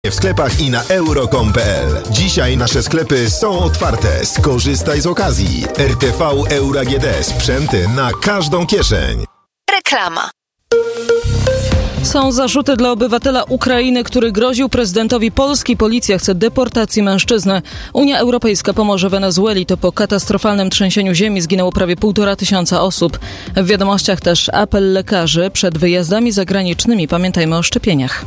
W sklepach i na euro.com.pl. Dzisiaj nasze sklepy są otwarte. Skorzystaj z okazji. RTV Euro AGD. Sprzęty na każdą kieszeń. Reklama. Są zarzuty dla obywatela Ukrainy, który groził prezydentowi Polski. Policja chce deportacji mężczyzny. Unia Europejska pomoże Wenezueli. To po katastrofalnym trzęsieniu ziemi zginęło prawie 1500 osób. W wiadomościach też apel lekarzy przed wyjazdami zagranicznymi. Pamiętajmy o szczepieniach.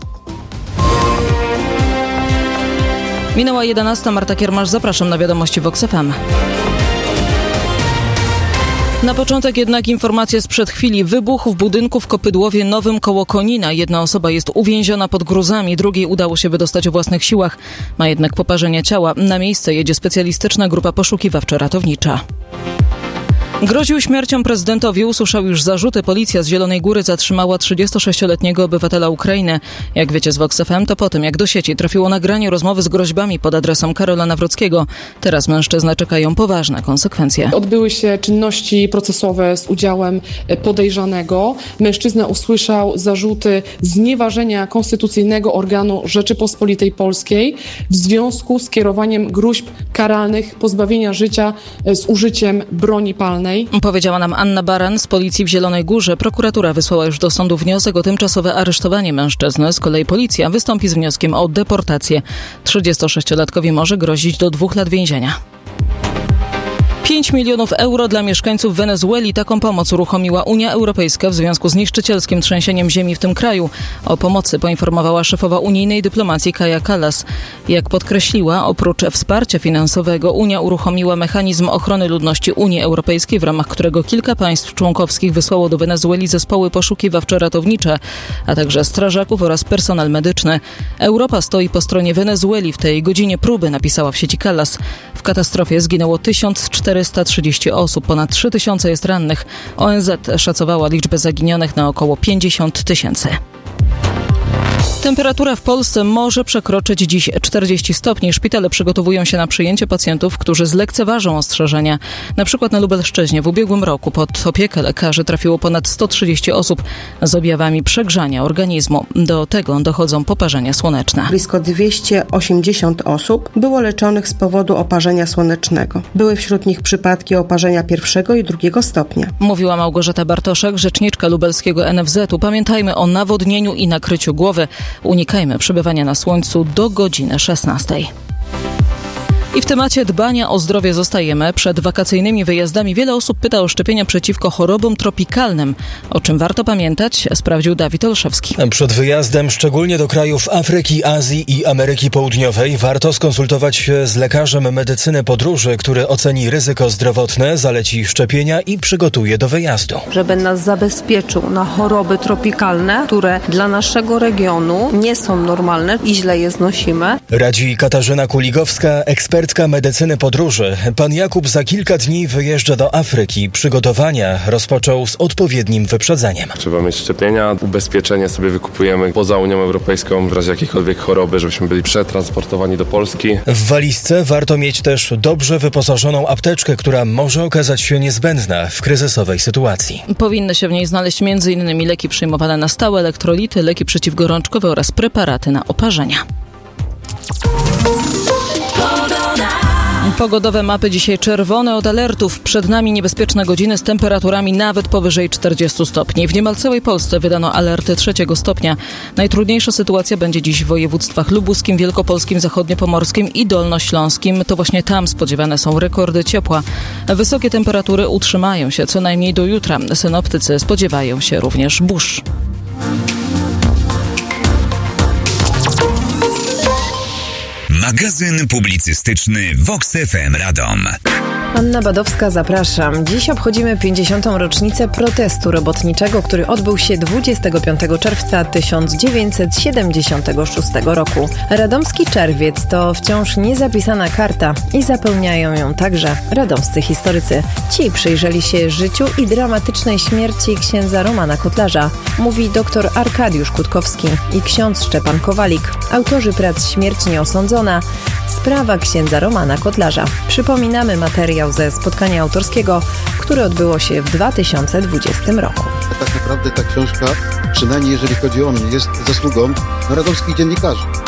Minęła 11. Marta Kiermasz, zapraszam na wiadomości Vox FM. Na początek jednak informacje sprzed chwili. Wybuch w budynku w Kopydłowie Nowym koło Konina. Jedna osoba jest uwięziona pod gruzami, drugiej udało się wydostać o własnych siłach. Ma jednak poparzenie ciała. Na miejsce jedzie specjalistyczna grupa poszukiwawczo-ratownicza. Groził śmiercią prezydentowi, usłyszał już zarzuty. Policja z Zielonej Góry zatrzymała 36-letniego obywatela Ukrainy. Jak wiecie z Vox FM, to po tym, jak do sieci trafiło nagranie rozmowy z groźbami pod adresem Karola Nawrockiego. Teraz mężczyznę czekają poważne konsekwencje. Odbyły się czynności procesowe z udziałem podejrzanego. Mężczyzna usłyszał zarzuty znieważenia konstytucyjnego organu Rzeczypospolitej Polskiej w związku z kierowaniem gróźb karalnych pozbawienia życia z użyciem broni palnej. Powiedziała nam Anna Baran z policji w Zielonej Górze. Prokuratura wysłała już do sądu wniosek o tymczasowe aresztowanie mężczyzny. Z kolei policja wystąpi z wnioskiem o deportację. 36-latkowi może grozić do 2 lat więzienia. 5 milionów euro dla mieszkańców Wenezueli. Taką pomoc uruchomiła Unia Europejska w związku z niszczycielskim trzęsieniem ziemi w tym kraju. O pomocy poinformowała szefowa unijnej dyplomacji Kaja Kallas. Jak podkreśliła, oprócz wsparcia finansowego Unia uruchomiła mechanizm ochrony ludności Unii Europejskiej, w ramach którego kilka państw członkowskich wysłało do Wenezueli zespoły poszukiwawczo-ratownicze, a także strażaków oraz personel medyczny. Europa stoi po stronie Wenezueli w tej godzinie próby, napisała w sieci Kallas. W katastrofie zginęło 1430 osób, ponad 3000 jest rannych. ONZ szacowała liczbę zaginionych na około 50 000. Temperatura w Polsce może przekroczyć dziś 40 stopni. Szpitale przygotowują się na przyjęcie pacjentów, którzy zlekceważą ostrzeżenia. Na przykład na Lubelszczyźnie w ubiegłym roku pod opiekę lekarzy trafiło ponad 130 osób z objawami przegrzania organizmu. Do tego dochodzą poparzenia słoneczne. Blisko 280 osób było leczonych z powodu oparzenia słonecznego. Były wśród nich przypadki oparzenia 1. i 2. stopnia. Mówiła Małgorzata Bartoszek, rzeczniczka lubelskiego NFZ-u. Pamiętajmy o nawodnieniu i nakryciu głowy. Unikajmy przebywania na słońcu do godziny 16. I w temacie dbania o zdrowie zostajemy. Przed wakacyjnymi wyjazdami wiele osób pyta o szczepienia przeciwko chorobom tropikalnym. O czym warto pamiętać, sprawdził Dawid Olszewski. Przed wyjazdem, szczególnie do krajów Afryki, Azji i Ameryki Południowej, warto skonsultować się z lekarzem medycyny podróży, który oceni ryzyko zdrowotne, zaleci szczepienia i przygotuje do wyjazdu. Żeby nas zabezpieczył na choroby tropikalne, które dla naszego regionu nie są normalne i źle je znosimy. Radzi Katarzyna Kuligowska, ekspertka medycyny podróży. Pan Jakub za kilka dni wyjeżdża do Afryki. Przygotowania rozpoczął z odpowiednim wyprzedzeniem. Trzeba mieć szczepienia, ubezpieczenie sobie wykupujemy poza Unią Europejską w razie jakiejkolwiek choroby, żebyśmy byli przetransportowani do Polski. W walizce warto mieć też dobrze wyposażoną apteczkę, która może okazać się niezbędna w kryzysowej sytuacji. Powinny się w niej znaleźć m.in. leki przyjmowane na stałe, elektrolity, leki przeciwgorączkowe oraz preparaty na oparzenia. Pogodowe mapy dzisiaj czerwone od alertów. Przed nami niebezpieczne godziny z temperaturami nawet powyżej 40 stopni. W niemal całej Polsce wydano alerty 3 stopnia. Najtrudniejsza sytuacja będzie dziś w województwach lubuskim, wielkopolskim, zachodniopomorskim i dolnośląskim. To właśnie tam spodziewane są rekordy ciepła. Wysokie temperatury utrzymają się co najmniej do jutra. Synoptycy spodziewają się również burz. Magazyn publicystyczny Vox FM Radom. Anna Badowska, zapraszam. Dziś obchodzimy 50. rocznicę protestu robotniczego, który odbył się 25 czerwca 1976 roku. Radomski czerwiec to wciąż niezapisana karta i zapełniają ją także radomscy historycy. Ci przyjrzeli się życiu i dramatycznej śmierci księdza Romana Kotlarza, mówi dr Arkadiusz Kutkowski i ksiądz Szczepan Kowalik, autorzy prac Śmierć nieosądzona, sprawa księdza Romana Kotlarza. Przypominamy materiał ze spotkania autorskiego, które odbyło się w 2020 roku. Tak naprawdę ta książka, przynajmniej jeżeli chodzi o mnie, jest zasługą radomskich dziennikarzy.